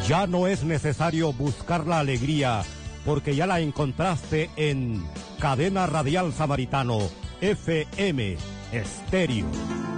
Ya no es necesario buscar la alegría, porque ya la encontraste en Cadena Radial Samaritano, FM Estéreo.